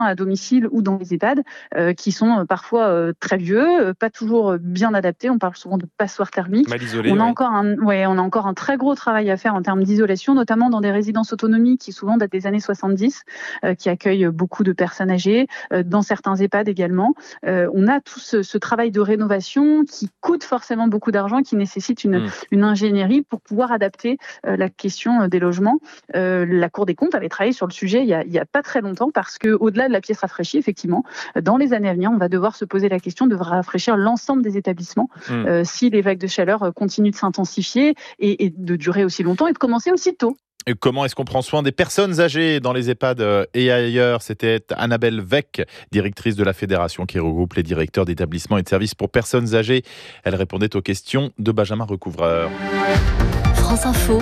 à domicile ou dans les EHPAD, qui sont parfois très vieux, pas toujours bien adaptés. On parle souvent de passoires thermiques. Mal isolé, On a ouais. encore un très gros travail à faire en termes d'isolation, notamment dans des résidences autonomie qui souvent datent des années 70, qui accueillent beaucoup de personnes âgées, dans certains EHPAD également. On a tout ce travail de rénovation qui coûte forcément beaucoup d'argent, qui nécessite une ingénierie pour pouvoir adapter la question des logements. La Cour des comptes avait travaillé sur le sujet il y a pas très longtemps, parce que au-delà de la pièce rafraîchie, effectivement, dans les années à venir, on va devoir se poser la question de rafraîchir l'ensemble des établissements si les vagues de chaleur continuent de s'intensifier et de durer aussi longtemps et de commencer aussi tôt. Et comment est-ce qu'on prend soin des personnes âgées dans les EHPAD et ailleurs? C'était Annabelle Weck, directrice de la fédération qui regroupe les directeurs d'établissements et de services pour personnes âgées. Elle répondait aux questions de Benjamin Recouvreur. France Info,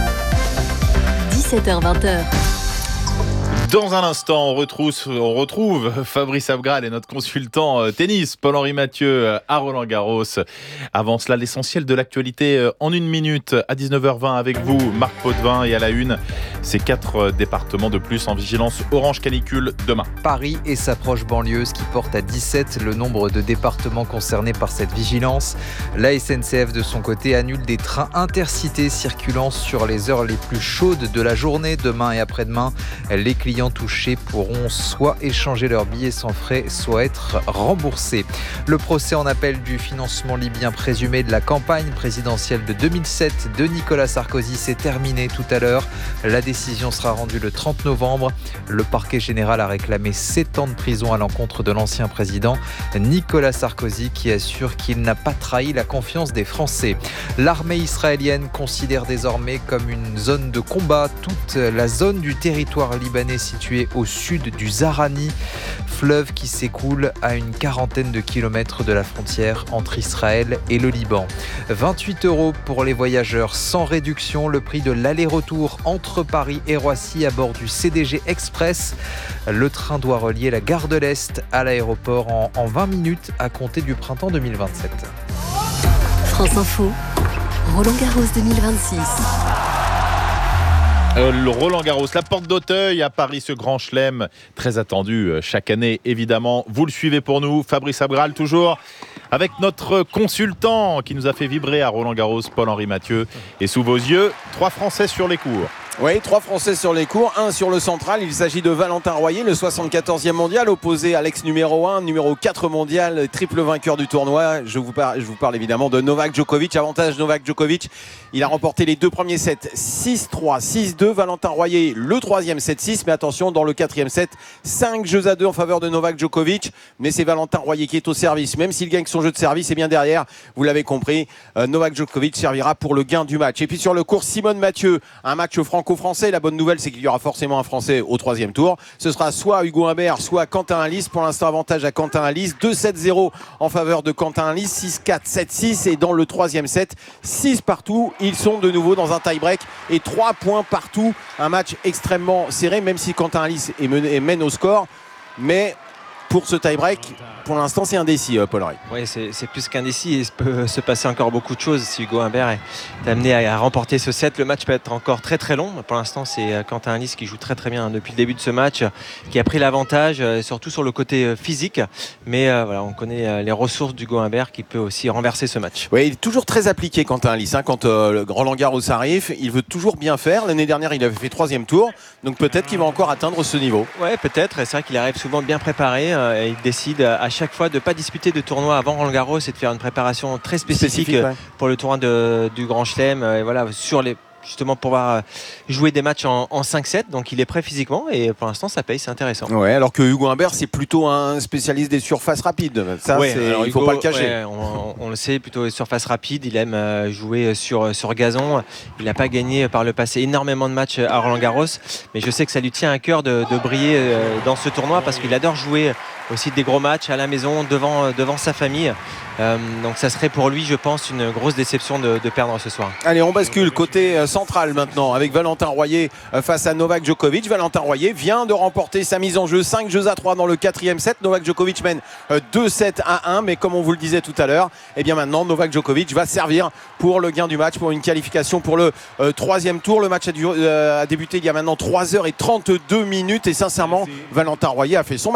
17h-20h. Dans un instant, on retrouve Fabrice Abgral et notre consultant tennis, Paul-Henri Mathieu, à Roland-Garros. Avant cela, l'essentiel de l'actualité en 1 minute à 19h20 avec vous, Marc Potvin. Et à la une, ces 4 départements de plus en vigilance orange canicule demain. Paris et sa proche banlieue, ce qui porte à 17 le nombre de départements concernés par cette vigilance. La SNCF, de son côté, annule des trains intercités circulant sur les heures les plus chaudes de la journée, demain et après-demain. Les clients touchés pourront soit échanger leurs billets sans frais, soit être remboursés. Le procès en appel du financement libyen présumé de la campagne présidentielle de 2007 de Nicolas Sarkozy s'est terminé tout à l'heure. La décision sera rendue le 30 novembre. Le parquet général a réclamé 7 ans de prison à l'encontre de l'ancien président Nicolas Sarkozy, qui assure qu'il n'a pas trahi la confiance des Français. L'armée israélienne considère désormais comme une zone de combat toute la zone du territoire libanais situé au sud du Zahrani, fleuve qui s'écoule à une quarantaine de kilomètres de la frontière entre Israël et le Liban. 28 € pour les voyageurs sans réduction, le prix de l'aller-retour entre Paris et Roissy à bord du CDG Express. Le train doit relier la gare de l'Est à l'aéroport en 20 minutes à compter du printemps 2027. France Info, Roland-Garros 2026. Le Roland-Garros, la porte d'Auteuil à Paris, ce grand chelem très attendu chaque année, évidemment. Vous le suivez pour nous, Fabrice Abgral, toujours avec notre consultant qui nous a fait vibrer à Roland-Garros, Paul-Henri Mathieu. Et sous vos yeux, 3 Français sur les cours. Oui, 3 Français sur les cours, 1 sur le central. Il s'agit de Valentin Royer, le 74e mondial, opposé à l'ex-numéro 1, numéro 4 mondial, triple vainqueur du tournoi. Je vous parle évidemment de Novak Djokovic. Avantage Novak Djokovic, il a remporté les 2 premiers sets 6-3, 6-2. Valentin Royer, le 3e 7-6. Mais attention, dans le 4e set, 5 jeux à 2 en faveur de Novak Djokovic. Mais c'est Valentin Royer qui est au service. Même s'il gagne son jeu de service, et bien derrière, vous l'avez compris, Novak Djokovic servira pour le gain du match. Et puis sur le court, Simone Mathieu, un match franco-français. La bonne nouvelle, c'est qu'il y aura forcément un Français au 3e tour. Ce sera soit Hugo Humbert, soit Quentin Halys. Pour l'instant, avantage à Quentin Halys. 2-7-0 en faveur de Quentin Halys. 6-4, 7-6. Et dans le 3e set, 6 partout. Ils sont de nouveau dans un tie-break et 3 points partout. Un match extrêmement serré, même si Quentin Halys mène au score. Mais pour ce tie-break, pour l'instant, c'est indécis, Paul-Henri. Oui, c'est plus qu'indécis. Il peut se passer encore beaucoup de choses si Hugo Humbert est amené à remporter ce set. Le match peut être encore très très long. Pour l'instant, c'est Quentin Halys qui joue très très bien depuis le début de ce match, qui a pris l'avantage, surtout sur le côté physique. Mais voilà, on connaît les ressources d'Hugo Humbert qui peut aussi renverser ce match. Oui, il est toujours très appliqué, Quentin Halys. Quand le Roland-Garros arrive, il veut toujours bien faire. L'année dernière, il avait fait 3e tour. Donc peut-être qu'il va encore atteindre ce niveau. Oui, peut-être. C'est vrai qu'il arrive souvent bien préparé. Et il décide à chaque fois de ne pas disputer de tournoi avant Roland-Garros et de faire une préparation très spécifique ouais, pour le tournoi du Grand Chelem. Et voilà, justement pouvoir jouer des matchs en 5-7. Donc il est prêt physiquement et pour l'instant ça paye, c'est intéressant. Ouais, alors que Hugo Humbert, c'est plutôt un spécialiste des surfaces rapides. Ça, ouais, il ne faut pas le cacher. Ouais, on le sait, plutôt les surfaces rapides. Il aime jouer sur gazon. Il n'a pas gagné par le passé énormément de matchs à Roland-Garros. Mais je sais que ça lui tient à cœur de briller dans ce tournoi parce qu'il adore jouer aussi des gros matchs à la maison devant sa famille. Donc ça serait pour lui, je pense, une grosse déception de perdre ce soir. Allez, on bascule côté central maintenant avec Valentin Royer face à Novak Djokovic. Valentin Royer vient de remporter sa mise en jeu, 5 jeux à 3 dans le 4e set. Novak Djokovic mène 2-7-1, mais comme on vous le disait tout à l'heure, et bien maintenant Novak Djokovic va servir pour le gain du match, pour une qualification pour le 3e tour. Le match a débuté il y a maintenant 3h32 et sincèrement, Valentin Royer a fait son match.